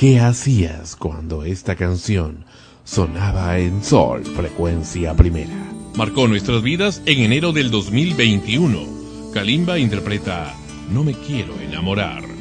¿Qué hacías cuando esta canción sonaba en Sol, frecuencia primera? Marcó nuestras vidas en enero del 2021. Kalimba interpreta No me quiero enamorar.